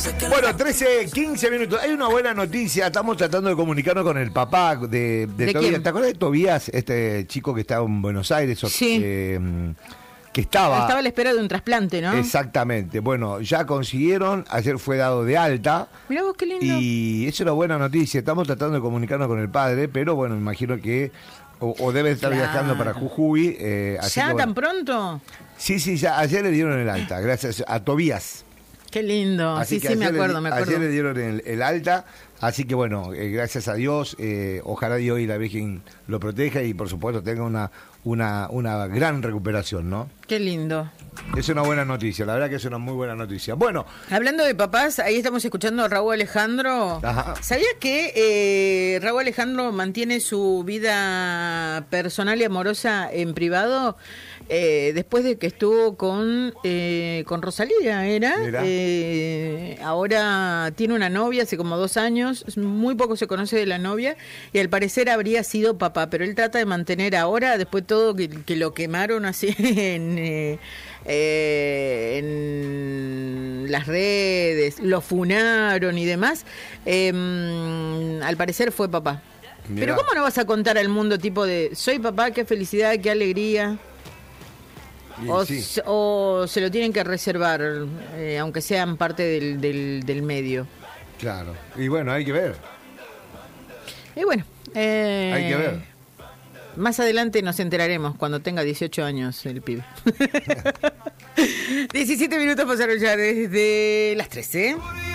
Bueno, 13, 15 minutos. Hay una buena noticia. Estamos tratando de comunicarnos con el papá de Tobías. quién? ¿Te acuerdas de Tobías, este chico que estaba en Buenos Aires? Sí. Que estaba a la espera de un trasplante, ¿no? Exactamente. Bueno, ya consiguieron. Ayer fue dado de alta. Mirá vos qué lindo. Y eso es una buena noticia. Estamos tratando de comunicarnos con el padre, pero bueno, me imagino que o debe estar viajando para Jujuy. Así ¿Ya que, tan pronto? Sí, ya ayer le dieron el alta, gracias a Tobías. Qué lindo. Así Sí, me acuerdo. Ayer le dieron el alta, así que bueno, gracias a Dios, ojalá Dios y la Virgen lo proteja y por supuesto tenga una gran recuperación, ¿no? Qué lindo. Es una buena noticia, la verdad que es una muy buena noticia. Bueno. Hablando de papás, ahí estamos escuchando a Raúl Alejandro. Ajá. ¿Sabías que Raúl Alejandro mantiene su vida personal y amorosa en privado? Después de que estuvo con Rosalía, ¿era? Ahora tiene una novia hace como 2 años, muy poco se conoce de la novia y al parecer habría sido papá, pero él trata de mantener ahora, después de todo que lo quemaron así en las redes, lo funaron y demás, al parecer fue papá. Mirá. Pero ¿cómo no vas a contar al mundo tipo de soy papá, qué felicidad, qué alegría? O se lo tienen que reservar, aunque sean parte del medio. Claro, y bueno, hay que ver. Y bueno, hay que ver. Más adelante nos enteraremos cuando tenga 18 años el pibe. 17 minutos pasaron ya desde las 13.